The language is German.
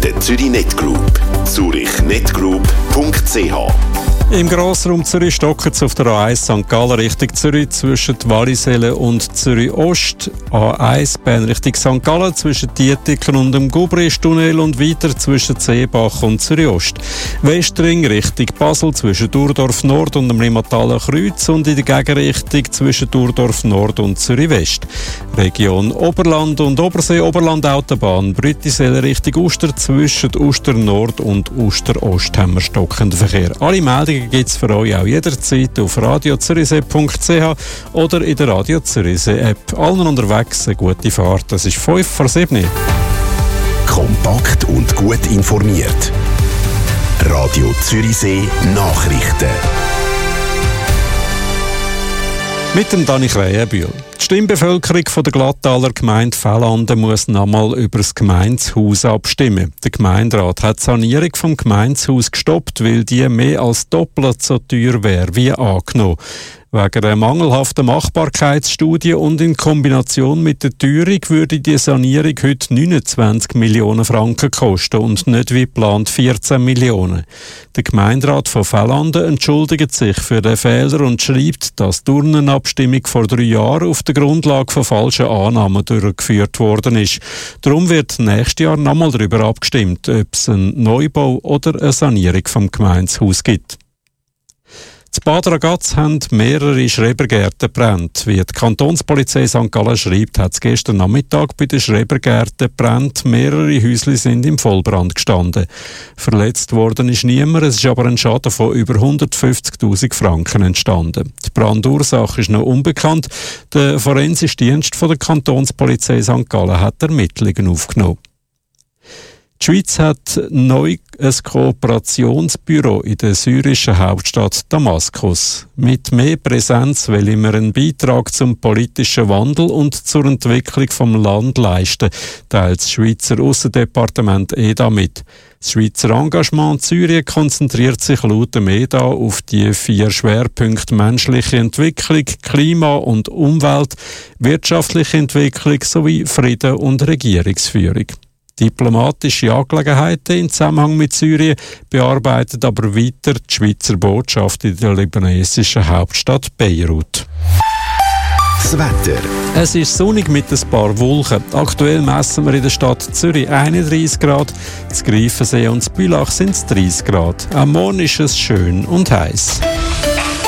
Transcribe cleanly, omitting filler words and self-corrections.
der Zürich Net Group. zurichnetgroup.ch. Im Grossraum Zürich stocken es auf der A1 St. Gallen Richtung Zürich zwischen Wallisellen und Zürich Ost. A1 Bern Richtung St. Gallen zwischen Dietiken und dem Gubristunnel und weiter zwischen Seebach und Zürich Ost. Westring Richtung Basel zwischen Durdorf Nord und dem Limataler Kreuz und in der Gegenrichtung zwischen Durdorf Nord und Zürich West. Region Oberland und Obersee Oberland Autobahn Brüttisel Richtung Uster zwischen Uster Nord und Uster Ost haben wir stockenden Verkehr. Alle Meldungen gibt es für euch auch jederzeit auf radiozürichsee.ch oder in der Radio Zürichsee App. Allen unterwegs eine gute Fahrt. Das ist 5 vor 7. Kompakt und gut informiert. Radio Zürichsee Nachrichten. Mit dem Dani Krähenbühl. Die Stimmbevölkerung von der Glattaler Gemeinde Fellanden muss nochmal über das Gemeindehaus abstimmen. Der Gemeinderat hat die Sanierung vom Gemeindehaus gestoppt, weil die mehr als doppelt so teuer wäre wie angenommen. Wegen einer mangelhaften Machbarkeitsstudie und in Kombination mit der Teuerung würde die Sanierung heute 29 Millionen Franken kosten und nicht wie geplant 14 Millionen. Der Gemeinderat von Fellanden entschuldigt sich für den Fehler und schreibt, dass die Urnenabstimmung vor 3 Jahren auf der Grundlage von falschen Annahmen durchgeführt worden ist. Darum wird nächstes Jahr nochmal darüber abgestimmt, ob es einen Neubau oder eine Sanierung vom Gemeindehaus gibt. In Bad Ragaz haben mehrere Schrebergärten gebrannt. Wie die Kantonspolizei St. Gallen schreibt, hat es gestern Nachmittag bei den Schrebergärten gebrannt. Mehrere Häuser sind im Vollbrand gestanden. Verletzt worden ist niemand, es ist aber ein Schaden von über 150'000 Franken entstanden. Die Brandursache ist noch unbekannt. Der forensische Dienst von der Kantonspolizei St. Gallen hat Ermittlungen aufgenommen. Die Schweiz hat neu ein Kooperationsbüro in der syrischen Hauptstadt Damaskus. Mit mehr Präsenz wollen wir einen Beitrag zum politischen Wandel und zur Entwicklung vom Land leisten, teilt das Schweizer Aussendepartement EDA mit. Das Schweizer Engagement in Syrien konzentriert sich laut dem EDA auf die 4 Schwerpunkte menschliche Entwicklung, Klima und Umwelt, wirtschaftliche Entwicklung sowie Frieden und Regierungsführung. Diplomatische Angelegenheiten im Zusammenhang mit Syrien bearbeitet aber weiter die Schweizer Botschaft in der libanesischen Hauptstadt Beirut. Das Wetter. Es ist sonnig mit ein paar Wolken. Aktuell messen wir in der Stadt Zürich 31 Grad, das Greifensee und das Bülach sind es 30 Grad. Am Morgen ist es schön und heiß.